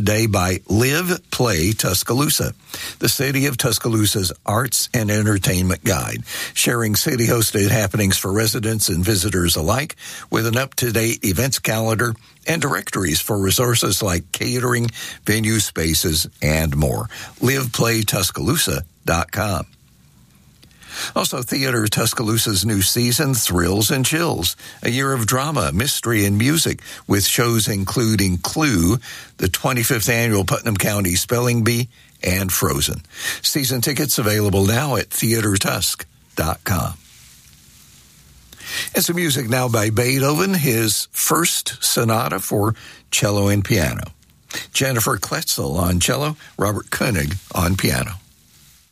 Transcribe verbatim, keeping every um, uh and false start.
today by Live Play Tuscaloosa, the City of Tuscaloosa's arts and entertainment guide, sharing city-hosted happenings for residents and visitors alike with an up-to-date events calendar and directories for resources like catering, venue spaces, and more. live play tuscaloosa dot com. Also, Theater Tuscaloosa's new season, Thrills and Chills, a year of drama, mystery, and music, with shows including Clue, the twenty-fifth Annual Putnam County Spelling Bee, and Frozen. Season tickets available now at theater tusk dot com. And some music now by Beethoven, his first sonata for cello and piano. Jennifer Kletzel on cello, Robert Koenig on piano.